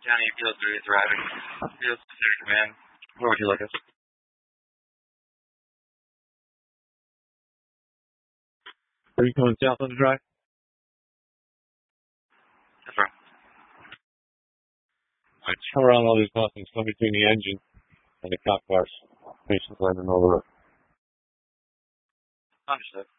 County Field 3 thriving. Field City Command. Where would you like us? Are you coming south on the drive? That's right. Alright, come around all these buses, come between the engine and the cop cars. Patients landing over. Understood.